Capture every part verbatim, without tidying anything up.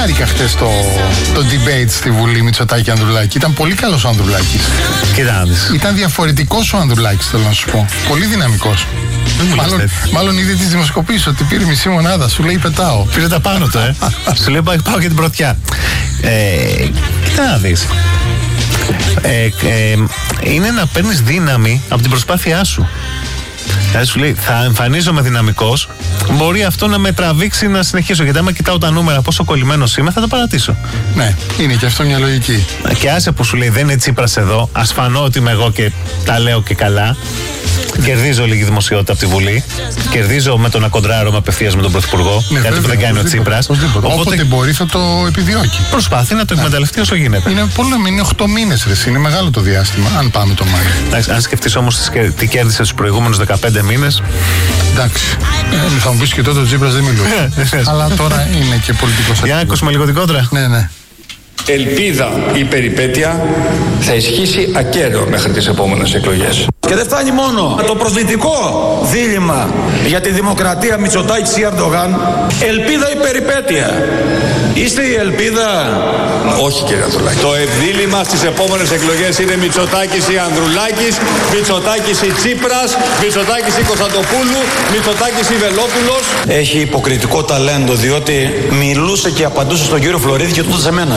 χάρηκα χτες το, το debate στη Βουλή Μητσοτάκη Ανδρουλάκη. Ήταν πολύ καλός ο Ανδρουλάκης. Κοίτα να δεις. Ήταν διαφορετικός ο Ανδρουλάκης, θέλω να σου πω. Πολύ δυναμικός. Μάλλον, μάλλον είδε τις δημοσκοπήσεις ότι πήρε μισή μονάδα. Σου λέει πετάω. Πήρε τα πάνω του, ε. Σου λέει πάω, πάω για την πρωτιά. Ε, κοίτα να δεις. Ε, ε, είναι να παίρνεις δύναμη από την προσπάθειά σου. Δηλαδή σου λέει, θα εμφανίζομαι δυναμικός, μπορεί αυτό να με τραβήξει να συνεχίσω. Γιατί άμα κοιτάω τα νούμερα, πόσο κολλημένος είμαι, θα το παρατήσω. Ναι, είναι και αυτό μια λογική. Και άσε που σου λέει, δεν είναι Τσίπρας εδώ, ας φανώ ότι είμαι εγώ και τα λέω και καλά. Κερδίζω λίγη δημοσιότητα από τη Βουλή. Κερδίζω με το να κοντράρω απευθείας με τον Πρωθυπουργό. Ναι, κάτι που δεν κάνει ο Τσίπρας. Οπότε, όποτε μπορεί θα το επιδιώκει. Προσπάθει να το εκμεταλλευτεί όσο γίνεται. Είναι πολύ, είναι οκτώ μήνες, ρε. Είναι μεγάλο το διάστημα, αν πάμε το Μάιο. Εντάξει, αν σκεφτείς όμως τι κέρδισε τους προηγούμενους δεκαπέντε μήνες. Εντάξει. Ε, θα μου πεις και τότε ο Τσίπρας δεν μιλούσε. Αλλά τώρα είναι και πολιτικός. Για να ακούσουμε λίγο την κόντρα. Ναι, ναι. Ελπίδα ή περιπέτεια θα ισχύσει ακέραιο μέχρι τις επόμενες εκλογές. Και δεν φτάνει μόνο το προσδυτικό δίλημμα για τη δημοκρατία Μητσοτάκης ή Ερντογάν. Ελπίδα ή περιπέτεια. Είστε η ελπίδα? Όχι, κύριε Ανδρουλάκη. Το ευδίλημμα στις επόμενες εκλογές είναι Μητσοτάκης ή Ανδρουλάκης, Μητσοτάκης ή Τσίπρας, Μητσοτάκης ή Κωνσταντοπούλου, Μητσοτάκης ή Βελόπουλος. Έχει υποκριτικό ταλέντο, διότι μιλούσε και απαντούσε στον κύριο Φλωρίδη και τότε σε μένα.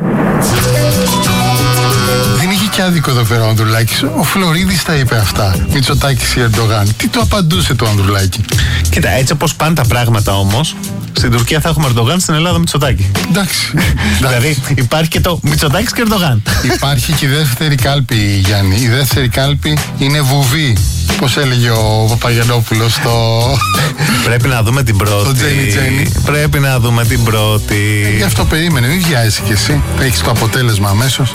Δεν είχε και άδικο εδώ πέρα ο Ανδρουλάκης. Ο Φλωρίδης τα είπε αυτά. Μητσοτάκης ή Ερντογάν. Τι το απαντούσε το Ανδρουλάκη? Κοίτα, έτσι όπως πάνε τα πράγματα όμως, στην Τουρκία θα έχουμε Ερντογάν, στην Ελλάδα Μητσοτάκη. Εντάξει. Δηλαδή υπάρχει και το Μητσοτάκης και Ερντογάν. Υπάρχει και η δεύτερη κάλπη, Γιάννη. Η δεύτερη κάλπη είναι βουβή. Πώς έλεγε ο Παπαγιαννόπουλος στο... Πρέπει να δούμε την πρώτη. Το Τζένι Τζένι. Πρέπει να δούμε την πρώτη. Ε, γι' αυτό περίμενε, μην βιάζεσαι κι εσύ. Έχεις το αποτέλεσμα αμέσως.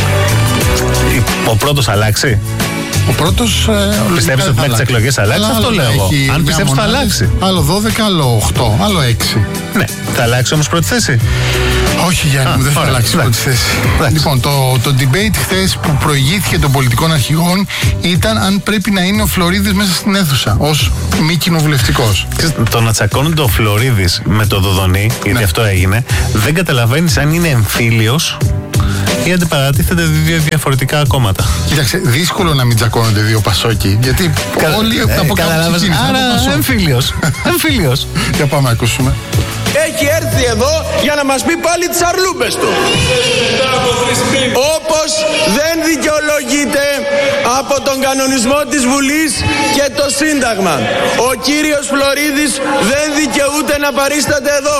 Ο πρώτος αλλάξει. Ο πρώτος. Ε, Πιστεύεις ότι μέχρι τις εκλογές αλλάξει? Αυτό λέω εγώ. Αν πιστεύεις θα αλλάξει. Άλλο δώδεκα, άλλο οκτώ, άλλο έξι. Ναι, θα αλλάξει όμως πρώτη θέση. Όχι, Γιάννη μου, δεν θα αλλάξει πρώτη θέση. Λοιπόν, το, το debate χθες που προηγήθηκε των πολιτικών αρχηγών ήταν αν πρέπει να είναι ο Φλωρίδης μέσα στην αίθουσα ως μη κοινοβουλευτικός. Το να τσακώνονται ο Φλωρίδης με το Δοδονή, γιατί ναι, αυτό έγινε, δεν καταλαβαίνεις αν είναι εμφύλιος ή αντιπαρατίθεται δύο διαφορετικά κόμματα. Κοίταξε, δύσκολο να μην τσακώνονται δύο Πασόκοι, γιατί Κα... όλοι ε, από κάπου ξεκίνησαν. Άρα εμφύλιος. Εμφύλιος. Για πάμε να ακούσουμε. Έχει έρθει εδώ για να μας πει πάλι τις αρλούμπες του. Όπως δεν δικαιολογείται από τον κανονισμό της Βουλής και το Σύνταγμα. Ο κύριος Φλωρίδης δεν δικαιούται να παρίσταται εδώ.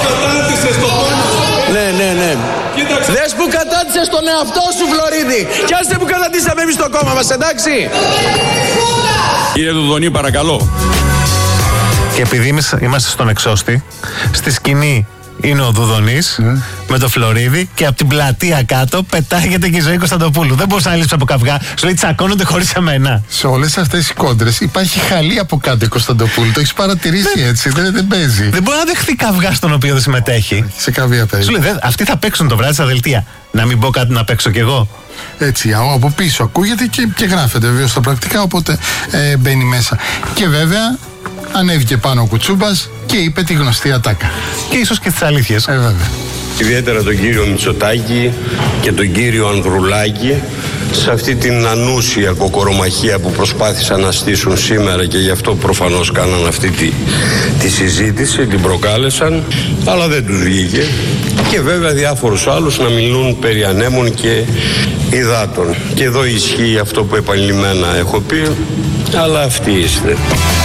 Ναι, ναι, ναι. Δες που κατάτησες τον εαυτό σου, Φλωρίδη. Κι άσε που κατατήσαμε εμείς το κόμμα μας, εντάξει. Κύριε Δουδονή, παρακαλώ. Και επειδή είμαστε στον εξώστη, στη σκηνή είναι ο Δουδονής mm. με το Φλωρίδη και από την πλατεία κάτω πετάγεται και η Ζωή Κωνσταντοπούλου. Δεν μπορούσα να λείψω από καυγά. Σου λέει τσακώνονται χωρίς εμένα. Σε όλες αυτές οι κόντρες υπάρχει χαλή από κάτω η Κωνσταντοπούλου. Το έχεις παρατηρήσει έτσι. Δεν, δεν παίζει. Δεν μπορεί να δεχθεί καυγά στον οποίο δεν συμμετέχει. Σε καβία παίζει. Σου λέει, δε, αυτοί θα παίξουν το βράδυ στα δελτία. Να μην πω κάτι να παίξω κι εγώ. Έτσι, από πίσω ακούγεται και, και γράφεται βέβαια στα πρακτικά, οπότε ε, μπαίνει μέσα. Και βέβαια ανέβηκε πάνω ο Κουτσούμπας και είπε τη γνωστή ατάκα. Και ίσως και τις αλήθειες. Ε, βέβαια. Ιδιαίτερα τον κύριο Μητσοτάκη και τον κύριο Ανδρουλάκη σε αυτή την ανούσια κοκορομαχία που προσπάθησαν να στήσουν σήμερα και γι' αυτό προφανώς κάναν αυτή τη, τη συζήτηση, την προκάλεσαν, αλλά δεν τους βγήκε. Και βέβαια διάφορους άλλους να μιλούν περί ανέμων και υδάτων. Και εδώ ισχύει αυτό που επανειλημμένα έχω πει, αλλά αυτοί είστε.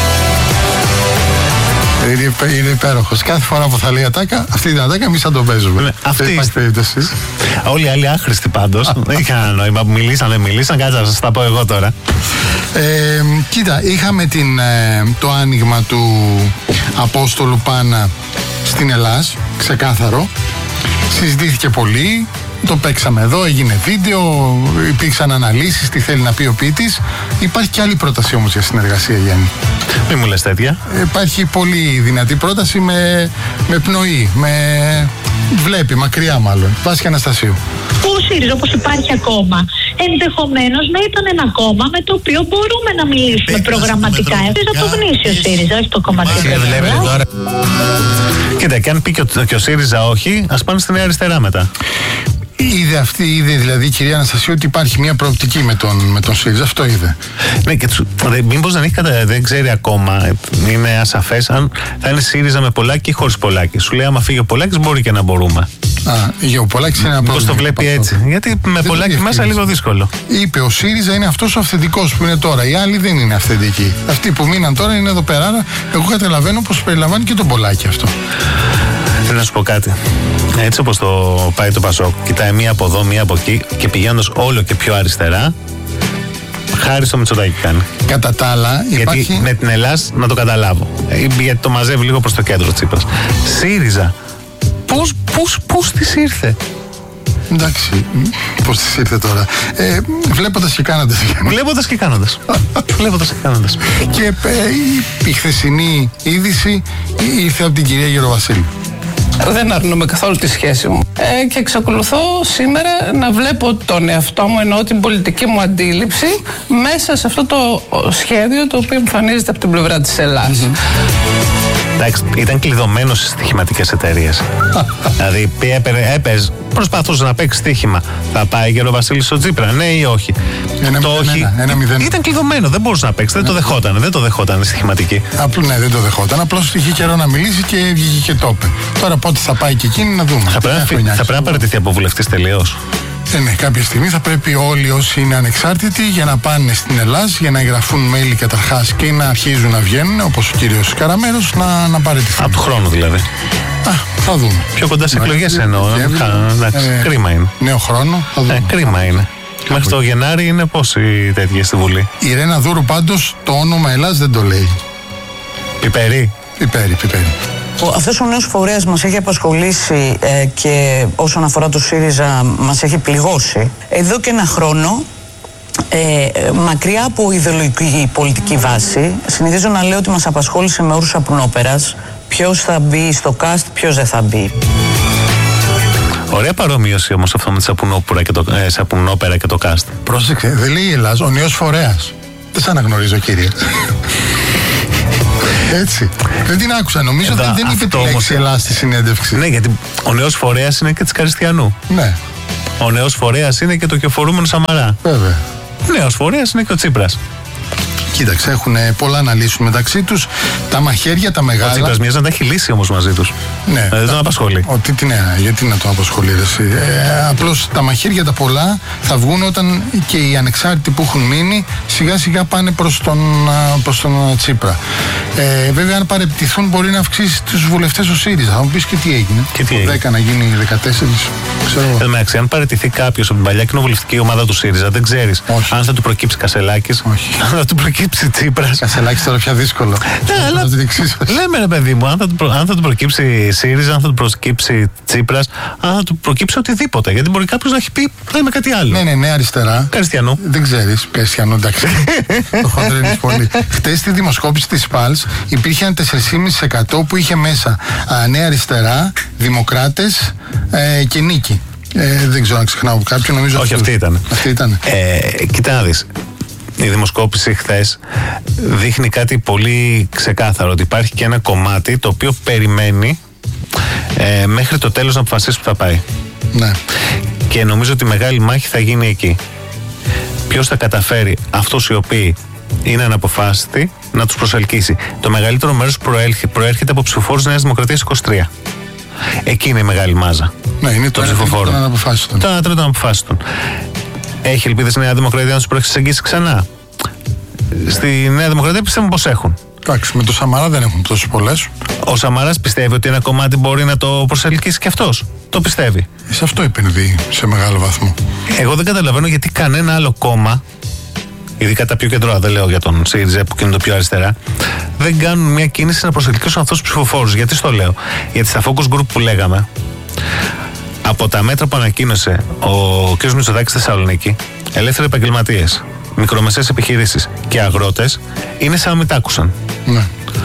Είναι, είναι υπέροχος. Κάθε φορά που θα λέει ατάκα, αυτή την ατάκα εμείς θα τον παίζουμε. Ναι, αυτή είστε. Όλοι οι άλλοι άχρηστοι πάντως. Δεν είχαν νόημα που μιλήσαν, δεν μιλήσαν. Κάτσε να σας τα πω εγώ τώρα. Ε, κοίτα, είχαμε την, ε, το άνοιγμα του Απόστολου Πάνα στην Ελλάς, ξεκάθαρο. Συζητήθηκε πολύ. Το παίξαμε εδώ, έγινε βίντεο, υπήρξαν αναλύσεις, τι θέλει να πει ο ποιητής. Υπάρχει και άλλη πρόταση όμως για συνεργασία, Γιάννη. Μην μου λες τέτοια. Υπάρχει πολύ δυνατή πρόταση με, με πνοή, με βλέπει, μακριά μάλλον. Βάσια Αναστασίου. Ο ΣΥΡΙΖΑ, όπως υπάρχει ακόμα, ενδεχομένως να ήταν ένα κόμμα με το οποίο μπορούμε να μιλήσουμε προγραμματικά. Ήθελα το γνήσιο ΣΥΡΙΖΑ, όχι το κομματικό. Και Κοίτα, και αν πει και ο, και ο ΣΥΡΙΖΑ όχι, ας πάνε στην Νέα Αριστερά μετά. Είδε αυτή, είδε δηλαδή η κυρία Αναστασίου ότι υπάρχει μια προοπτική με τον, με τον ΣΥΡΙΖΑ. Αυτό είδε. Ναι, και μήπως δεν, δεν ξέρει ακόμα, είναι ασαφές αν θα είναι ΣΥΡΙΖΑ με Πολάκη ή χωρίς Πολάκη. Σου λέει, άμα φύγει ο Πολάκης, μπορεί και να μπορούμε. Α, για ο Πολάκης είναι ένα πρόβλημα. Πώς το βλέπει έτσι. Γιατί με δεν Πολάκη μέσα λίγο δύσκολο. Είπε ο ΣΥΡΙΖΑ είναι αυτός ο αυθεντικός που είναι τώρα. Οι άλλοι δεν είναι αυθεντικοί. Αυτοί που μείναν τώρα είναι εδώ πέρα. Άρα, εγώ καταλαβαίνω πως περιλαμβάνει και τον Πολάκη αυτό. Θέλω να σου πω κάτι. Έτσι όπως το πάει το Πασόκ, κοιτάει μία από εδώ, μία από εκεί και πηγαίνοντας όλο και πιο αριστερά, χάρη στο Μητσοτάκη κάνει. Κατά τα άλλα, υπάρχει... Γιατί με την Ελλάς να το καταλάβω. Γιατί το μαζεύει λίγο προς το κέντρο Τσίπρας. ΣΥΡΙΖΑ. Πώς, πώς, πώς της ήρθε. Εντάξει, πώς της ήρθε τώρα. Ε, βλέποντας και κάνοντας. Βλέποντας και κάνοντας. Βλέποντας και κάνοντας. Και ε, η, η χθεσινή είδηση ήρθε από την κυρία Γεροβασίλη. Δεν αρνούμε καθόλου τη σχέση μου. Ε, και εξακολουθώ σήμερα να βλέπω τον εαυτό μου, εννοώ την πολιτική μου αντίληψη, μέσα σε αυτό το σχέδιο το οποίο εμφανίζεται από την πλευρά της Ελλάδας. Mm-hmm. Εντάξει, ήταν κλειδωμένο στις στοιχηματικές εταιρείες. Δηλαδή, έπαιζε, προσπαθούσε να παίξει στοίχημα. Θα πάει Γεροβασίλη στο Τσίπρα, ναι ή όχι. Ένα, το όχι. Ένα, ένα, ένα, ήταν κλειδωμένο, δεν μπορούσε να παίξει. Δεν το δεχόταν, δεν το δεχόταν η στοιχηματική. Απλού, ναι, δεν το δεχόταν. Απλώς είχε καιρό να μιλήσει και βγήκε και το είπε. Τώρα πότε θα πάει και εκείνη να δούμε. Θα πρέπει, θα πρέπει να παραιτηθεί από βουλευτής τελείως. Ε, ναι, κάποια στιγμή θα πρέπει όλοι όσοι είναι ανεξάρτητοι για να πάνε στην Ελλάδα, για να εγγραφούν μέλη καταρχάς και να αρχίζουν να βγαίνουν, όπως ο κύριος Καραμέρος, να, να παραιτηθούν. Από του χρόνου δηλαδή. Α, θα δούμε. Πιο κοντά σε εκλογές εννοώ. Ε, κρίμα είναι. Νέο χρόνο. Θα δούμε. Ε, κρίμα είναι. Μέχρι το Γενάρη είναι πόσοι τέτοιοι στη Βουλή. Η Ρένα Δούρου πάντως το όνομα Ελλάς δεν το λέει. Πιπερί. Πιπέρι, πιπέρι. Αυτός ο νέος φορέας μας έχει απασχολήσει ε, και όσον αφορά το ΣΥΡΙΖΑ μας έχει πληγώσει. Εδώ και ένα χρόνο, ε, μακριά από ιδεολογική πολιτική βάση, συνηθίζω να λέω ότι μας απασχόλησε με όρους σαπουνόπερας. Ποιος θα μπει στο cast, ποιος δεν θα μπει. Ωραία παρομοίωση όμως αυτό με τη σαπουνόπερα και το, ε, σαπουνόπερα και το cast. Πρόσεξε, δεν λέει η Ελλάς, ο νέος φορέας. Δεν σ' αναγνωρίζω, κύριε. Έτσι. Δεν την άκουσα. Νομίζω ότι δεν είπε τη λέξη Ελλάς στη συνέντευξη. Ναι, γιατί ο νέος φορέας είναι και της Καριστιανού. Ναι. Ο νέος φορέας είναι και το κεφορούμενο Σαμαρά. Βέβαια. Ο νέος φορέας είναι και ο Τσίπρας. Κοίταξε, έχουν πολλά να λύσουν μεταξύ τους. Τα μαχαίρια, τα μεγάλα. Ο Τσίπρας μοιάζει να τα έχει λύσει όμως μαζί τους. Ναι. Ε, δεν τον απασχολεί. Ότι, τι, ναι, γιατί να τον απασχολεί, ε, απλώς τα μαχαίρια τα πολλά θα βγουν όταν και οι ανεξάρτητοι που έχουν μείνει σιγά σιγά πάνε προς τον, προς τον Τσίπρα. Ε, βέβαια, αν παρεπτηθούν, μπορεί να αυξήσει τους βουλευτές ο ΣΥΡΙΖΑ. Θα μου πεις και τι έγινε. Και τι έγινε. δέκα να γίνει δεκατέσσερα. Εντάξει, αν παραιτηθεί κάποιος από την παλιά κοινοβουλευτική ομάδα του ΣΥΡΙΖΑ, δεν ξέρεις αν θα του προκύψει Κασελάκης, αν θα του προκύψει Τσίπρας. Κασελάκης τώρα πια δύσκολο. Ναι, αλλά λέμε ρε παιδί μου, αν θα, του προ... αν θα του προκύψει ΣΥΡΙΖΑ, αν θα του προκύψει Τσίπρας, αν θα του προκύψει οτιδήποτε. Γιατί μπορεί κάποιος να έχει πει λέμε κάτι άλλο. Ναι, ναι, ναι, αριστερά. Καριστιανού. Δεν ξέρεις, Καριστιανού, εντάξει. Το χοντρένεις πολύ. Χτες στη δημοσκόπηση της ΠΑΛΣ υπήρχε ένα τέσσερα κόμμα πέντε τοις εκατό που είχε μέσα α, Νέα Αριστερά, Δημοκράτες ε, και Νίκη. Ε, δεν ξέρω αν ξεχνάω κάποιον, νομίζω. Όχι, αυτή ήταν. Αυτή ήταν. Ε, κοίτα να δεις. Η δημοσκόπηση χθες δείχνει κάτι πολύ ξεκάθαρο, ότι υπάρχει και ένα κομμάτι το οποίο περιμένει ε, μέχρι το τέλος να αποφασίσει που θα πάει. Ναι. Και νομίζω ότι η μεγάλη μάχη θα γίνει εκεί. Ποιος θα καταφέρει αυτούς οι οποίοι είναι αναποφάσιστοι να τους προσελκύσει. Το μεγαλύτερο μέρος προέρχεται, προέρχεται από ψηφοφόρους Νέας Δημοκρατίας είκοσι τρία. Εκεί είναι η μεγάλη μάζα. Ναι, είναι το ψηφοφόρων. Των αναποφάσιστων. Το ένα τρίτο των αναποφάσιστων. Έχει ελπίδες η Νέα Δημοκρατία να τους προσεγγίσει ξανά. Στη Νέα Δημοκρατία πιστεύω πως έχουν. Εντάξει, με το Σαμαρά δεν έχουν τόσο πολλές. Ο Σαμαράς πιστεύει ότι ένα κομμάτι μπορεί να το προσελκύσει και αυτός. Το πιστεύει. Σε αυτό επενδύει σε μεγάλο βαθμό. Εγώ δεν καταλαβαίνω γιατί κανένα άλλο κόμμα, ειδικά τα πιο κεντρώα, δεν λέω για τον ΣΥΡΙΖΑ που είναι το πιο αριστερά, δεν κάνουν μια κίνηση να προσελκύσουν αυτούς τους ψηφοφόρους. Γιατί στο λέω? Γιατί στα focus group που λέγαμε, από τα μέτρα που ανακοίνωσε ο κ. Μητσοτάκης στη Θεσσαλονίκη, ελεύθεροι επαγγελματίες, μικρομεσαίες επιχειρήσεις και αγρότες είναι σαν να μην τ' άκουσαν. Ναι.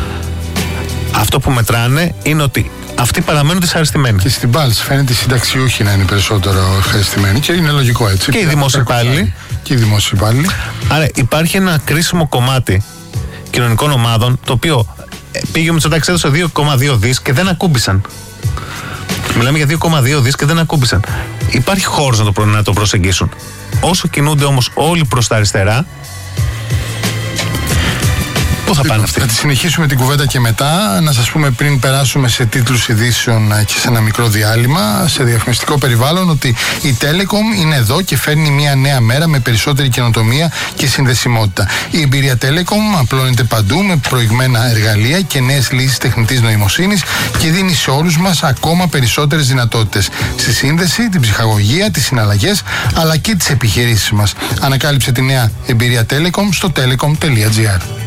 Αυτό που μετράνε είναι ότι αυτοί παραμένουν δυσαρεστημένοι. Και στην ΠΑΛΣ φαίνεται οι συνταξιούχοι να είναι περισσότερο ευχαριστημένοι και είναι λογικό έτσι. Και οι δημόσιοι υπάλληλοι. Και οι δημόσιοι υπάλληλοι. Άρα υπάρχει ένα κρίσιμο κομμάτι κοινωνικών ομάδων το οποίο πήγε ο Μητσοτάκης, έδωσε δύο κόμμα δύο δις και δεν ακούμπησαν. Μιλάμε για δύο κόμμα δύο δις και δεν ακούμπησαν. Υπάρχει χώρος να το, να το προσεγγίσουν. Όσο κινούνται όμως όλοι προς τα αριστερά, πού θα πάνε αυτοί? Θα τη συνεχίσουμε την κουβέντα και μετά. Να σας πούμε πριν περάσουμε σε τίτλους ειδήσεων και σε ένα μικρό διάλειμμα, σε διαφημιστικό περιβάλλον, ότι η Telecom είναι εδώ και φέρνει μια νέα μέρα με περισσότερη καινοτομία και συνδεσιμότητα. Η εμπειρία Telecom απλώνεται παντού με προηγμένα εργαλεία και νέες λύσεις τεχνητής νοημοσύνης και δίνει σε όλους μας ακόμα περισσότερες δυνατότητες στη σύνδεση, την ψυχαγωγία, τις συναλλαγές αλλά και τις επιχειρήσεις μας. Ανακάλυψε τη νέα εμπειρία Telecom στο telecom τελεία gr.